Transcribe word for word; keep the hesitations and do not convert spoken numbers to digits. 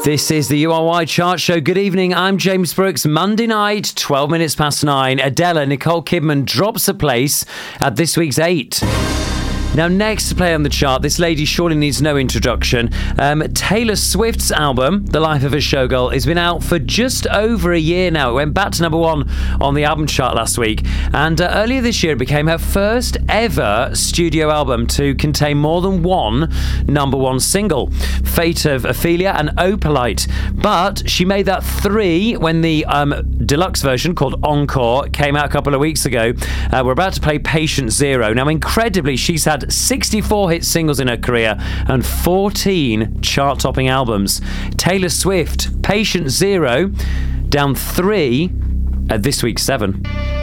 This is the U R Y Chart Show. Good evening, I'm James Brooks. Monday night, twelve minutes past nine. Adela Nicole Kidman drops a place at this week's eight. Now, next to play on the chart, this lady surely needs no introduction. Um, Taylor Swift's album, The Life of a Showgirl, has been out for just over a year now. It went back to number one on the album chart last week. And uh, earlier this year, it became her first ever studio album to contain more than one number one single. Fate of Ophelia and Opalite. But she made that three when the um, deluxe version called Encore came out a couple of weeks ago. Uh, we're about to play Patient Zero. Now, incredibly, she's had sixty-four hit singles in her career and fourteen chart-topping albums. Taylor Swift, Patient Zero, down three at this week's seven.